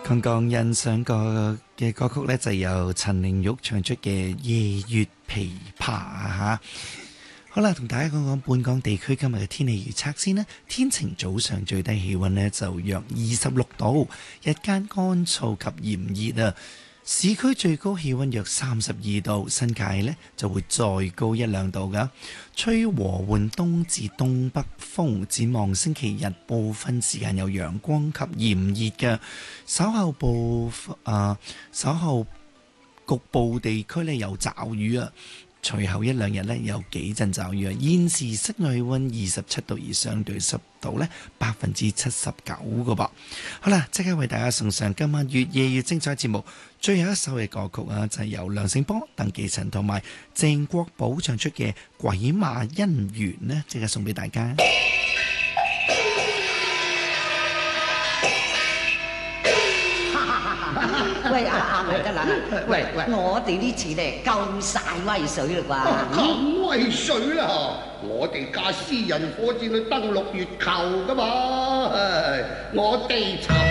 剛剛欣賞過嘅歌曲呢，就由陳玲玉唱出嘅《夜月琵琶》嚇。好啦，同大家講講本港地區今日嘅天氣預測先啦。天晴，早上最低氣溫呢就約26度，日間乾燥及炎熱啊。市區最高氣溫約32度，新界呢就會再高1-2度噶。吹和緩東至東北風，展望星期日部分時間有陽光及炎熱嘅，稍後局部地區呢有驟雨啊。隨後1-2日呢有幾陣驟雨啊。現時室外氣溫27度，而相對濕度呢79%個噃。好啦，即刻為大家送上今晚越夜越精彩節目最後一首嘅歌曲啊，就係由梁醒波、鄧寄塵同埋鄭國寶唱出嘅《鬼馬姻緣》呢，即刻送俾大家。 喂，阿梅德蘭，喂，我哋呢次咧夠晒威水啦啩？ 咁威水啦！我哋架私人火箭去登陸月球噶嘛，我哋